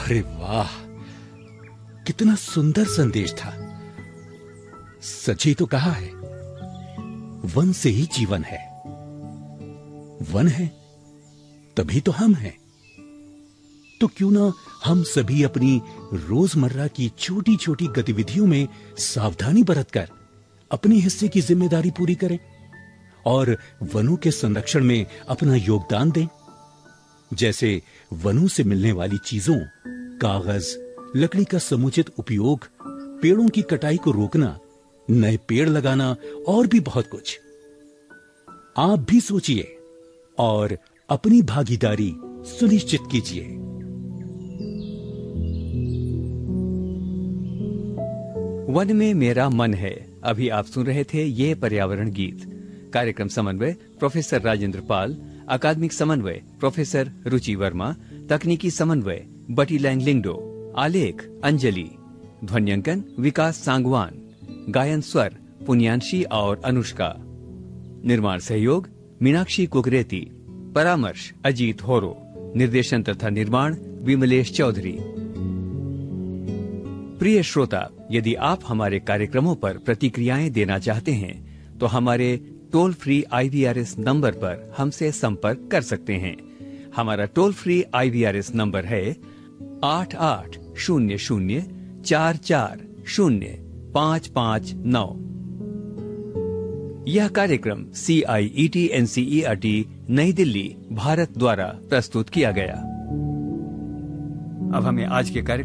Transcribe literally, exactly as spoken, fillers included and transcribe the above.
अरे वाह, कितना सुंदर संदेश था। सच ही तो कहा है, वन से ही जीवन है। वन है तभी तो हम हैं। तो क्यों ना हम सभी अपनी रोजमर्रा की छोटी छोटी गतिविधियों में सावधानी बरतकर अपने हिस्से की जिम्मेदारी पूरी करें और वनों के संरक्षण में अपना योगदान दें। जैसे वनों से मिलने वाली चीजों, कागज, लकड़ी का समुचित उपयोग, पेड़ों की कटाई को रोकना, नए पेड़ लगाना और भी बहुत कुछ। आप भी सोचिए और अपनी भागीदारी सुनिश्चित कीजिए। वन में मेरा मन है। अभी आप सुन रहे थे ये पर्यावरण गीत। कार्यक्रम समन्वय प्रोफेसर राजेंद्र पाल, अकादमिक समन्वय प्रोफेसर रुचि वर्मा, तकनीकी समन्वय बटी लैंग लिंगडो, आलेख अंजलि, ध्वन्यांकन विकास सांगवान, गायन स्वर पुण्यांशी और अनुष्का, निर्माण सहयोग मीनाक्षी कुकरेती, परामर्श अजीत होरो, निर्देशन तथा निर्माण विमलेश चौधरी। प्रिय श्रोता, यदि आप हमारे कार्यक्रमों पर प्रतिक्रियाएं देना चाहते हैं तो हमारे टोल फ्री आईवीआरएस नंबर पर हमसे संपर्क कर सकते हैं। हमारा टोल फ्री आईवीआरएस नंबर है आठ आठ शून्य शून्य चार चार शून्य पाँच पाँच नौ। यह कार्यक्रम सी आई E T N C E R T नई दिल्ली भारत द्वारा प्रस्तुत किया गया। अब हमें आज के कार्यक्रम